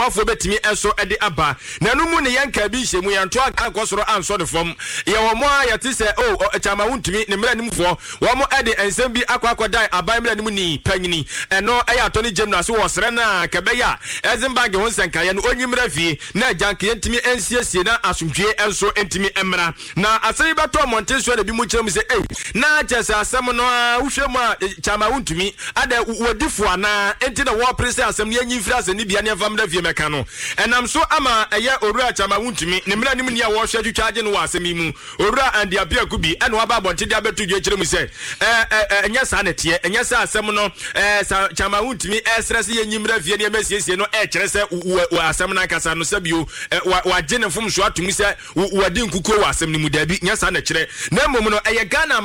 afo betimi enso ede aba na no mu ne yanka bi hyemu yanto akosoro anso de fom ye wo mo ayati se chama wuntumi ne mra nimfo wo mo ede ensem bi akwakodai aban mra nim ni panyini eno eya atoni gemna so wo sere na kebeya Ezenbag ho senkaye no onyimra fi na janke yentimi ensiesie na asomdwe enso entimi emra na aseri beto montenso na bi mu kyerem se na chese asem no wohwemu a chama wuntumi ada wodifo ana enti na wo prese asem ne anyimfira ase ne bia ne famda vie meka no enam so ama eye orura chama wuntumi ne mra nim ne wo hwe twitwaje no asem mu orura andi apia kubi ene wa ba bonte dia beto dwe kyerem se enya sa ne tie enya sa asem no chama wuntumi stress ye nyimra vie ne mesiesie no kyerɛ sɛ wa asem na kasa no sabio wa gene fom so atumi sɛ wadi nkuko wa asem ne mu dabi nya sa na kyerɛ na mmom no ɛyɛ Ghana